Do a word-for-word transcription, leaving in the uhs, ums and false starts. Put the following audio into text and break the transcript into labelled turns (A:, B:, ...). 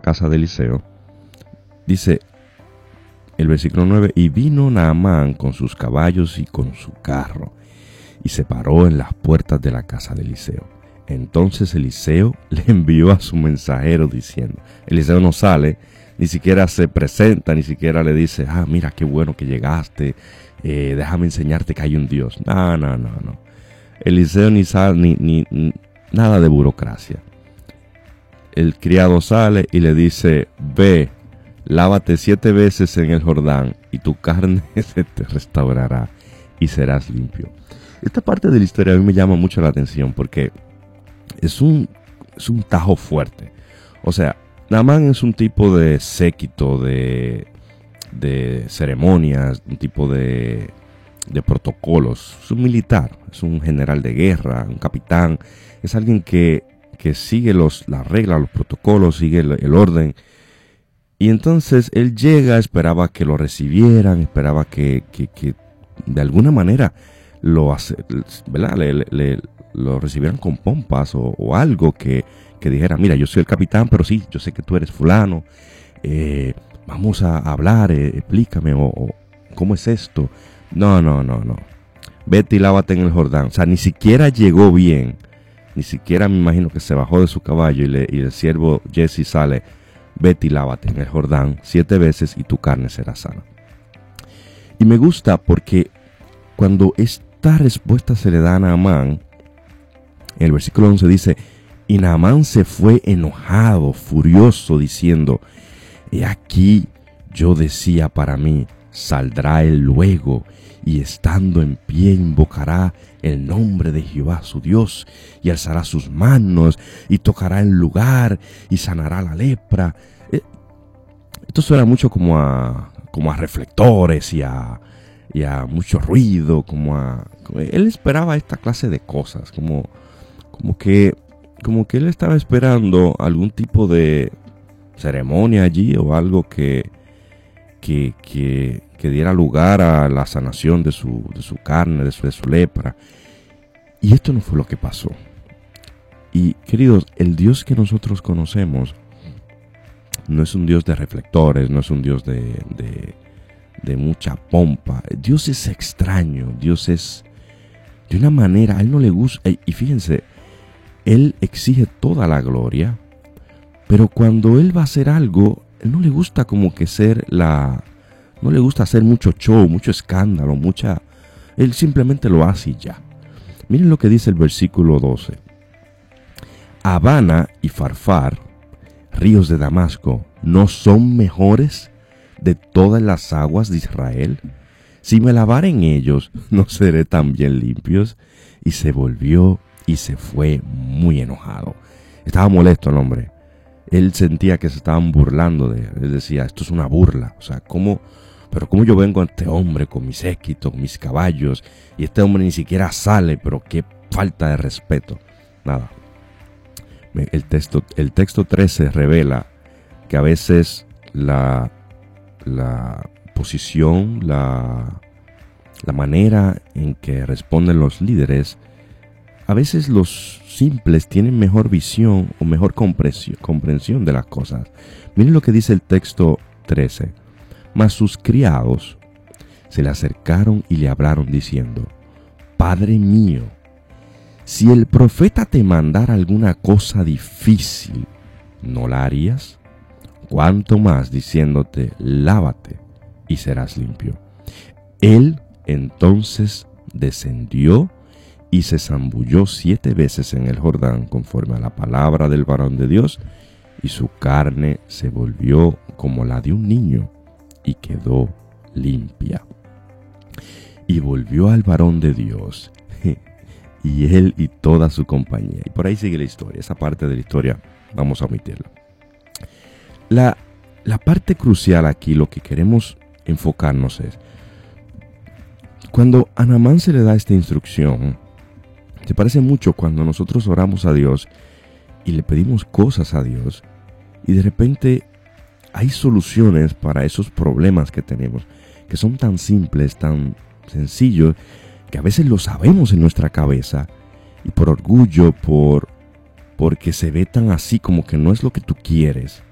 A: casa de Eliseo, dice el versículo nueve, y vino Naamán con sus caballos y con su carro, y se paró en las puertas de la casa de Eliseo. Entonces Eliseo le envió a su mensajero diciendo, Eliseo no sale, ni siquiera se presenta, ni siquiera le dice, ah, mira qué bueno que llegaste, eh, déjame enseñarte que hay un Dios. No, no, no, no. Eliseo ni sale, ni, ni, ni nada de burocracia. El criado sale y le dice, ve, lávate siete veces en el Jordán y tu carne se te restaurará y serás limpio. Esta parte de la historia a mí me llama mucho la atención porque es un, es un tajo fuerte. O sea, Naamán es un tipo de séquito, de, de ceremonias, un tipo de, de protocolos. Es un militar, es un general de guerra, un capitán. Es alguien que, que sigue los, las reglas, los protocolos, sigue el, el orden. Y entonces él llega, esperaba que lo recibieran, esperaba que, que, que de alguna manera lo, hace, ¿verdad? Le, le, le, lo recibieran con pompas o, o algo que, que dijera, mira, yo soy el capitán, pero sí, yo sé que tú eres fulano, eh, vamos a hablar, eh, explícame, o, o ¿cómo es esto? No, no, no, no. Vete y lávate en el Jordán. O sea, ni siquiera llegó bien, ni siquiera me imagino que se bajó de su caballo y, le, y el siervo Jesse sale, vete y lávate en el Jordán siete veces y tu carne será sana. Y me gusta porque cuando esta respuesta se le da a Naamán, en el versículo once dice, y Naamán se fue enojado, furioso, diciendo, he aquí yo decía para mí, saldrá él luego, y estando en pie invocará el nombre de Jehová su Dios, y alzará sus manos, y tocará el lugar, y sanará la lepra. Esto suena mucho como a, como a reflectores y a, y a mucho ruido, como a... Como él esperaba esta clase de cosas, como, como, que, como que él estaba esperando algún tipo de ceremonia allí o algo que, que, que, que diera lugar a la sanación de su, de su carne, de su, de su lepra. Y esto no fue lo que pasó. Y queridos, el Dios que nosotros conocemos no es un Dios de reflectores, no es un Dios de, de, de mucha pompa. Dios es extraño, Dios es de una manera, a Él no le gusta, y fíjense, Él exige toda la gloria, pero cuando Él va a hacer algo, Él no le gusta como que ser la, no le gusta hacer mucho show, mucho escándalo, mucha, Él simplemente lo hace y ya. Miren lo que dice el versículo doce. Habana y Farfar, ríos de Damasco, ¿no son mejores de todas las aguas de Israel? Si me lavare en ellos, ¿no seré también limpios? Y se volvió y se fue muy enojado. Estaba molesto el hombre. Él sentía que se estaban burlando de él. Él decía, esto es una burla. O sea, ¿cómo? Pero cómo yo vengo a este hombre con mi séquito, con mis caballos, y este hombre ni siquiera sale, pero qué falta de respeto. Nada. El texto, el texto trece revela que a veces la, la posición, la, la manera en que responden los líderes, a veces los simples tienen mejor visión o mejor comprensión, comprensión de las cosas. Miren lo que dice el texto trece. Mas sus criados se le acercaron y le hablaron diciendo, Padre mío, si el profeta te mandara alguna cosa difícil, ¿no la harías? Cuanto más diciéndote, lávate y serás limpio. Él entonces descendió y se zambulló siete veces en el Jordán conforme a la palabra del varón de Dios, y su carne se volvió como la de un niño y quedó limpia. Y volvió al varón de Dios, y él y toda su compañía. Y por ahí sigue la historia. Esa parte de la historia vamos a omitirla. La, la parte crucial aquí, lo que queremos enfocarnos es, cuando a Naamán se le da esta instrucción, se parece mucho cuando nosotros oramos a Dios y le pedimos cosas a Dios, y de repente hay soluciones para esos problemas que tenemos, que son tan simples, tan sencillos, que a veces lo sabemos en nuestra cabeza, y por orgullo, por porque se ve tan así como que no es lo que tú quieres,